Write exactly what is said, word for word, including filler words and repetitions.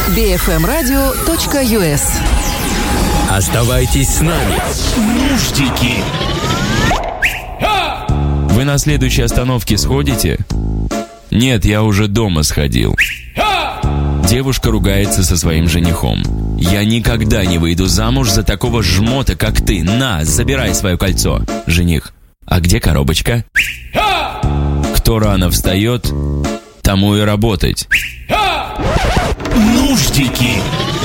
би эф эм радио точка ю эс. Оставайтесь с нами. Нуждики. Вы на следующей остановке сходите? Нет, я уже дома сходил. Девушка ругается со своим женихом. Я никогда не выйду замуж за такого жмота, как ты. На, забирай свое кольцо. Жених. А где коробочка? Кто рано встает, тому и работать. Нуждики.